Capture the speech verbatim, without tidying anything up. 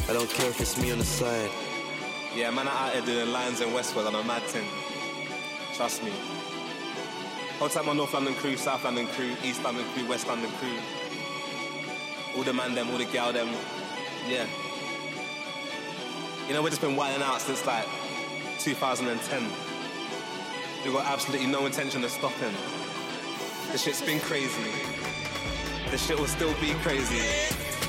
I don't care if it's me on the side. Yeah, man, I'm out here doing lines in Westwood on a mad thing. Trust me. Hold tight my North London crew, South London crew, East London crew, West London crew. All the man them, all the gal them. Yeah. You know, we've just been wilding out since like two thousand ten. We've got absolutely no intention of stopping. This shit's been crazy. This shit will still be crazy.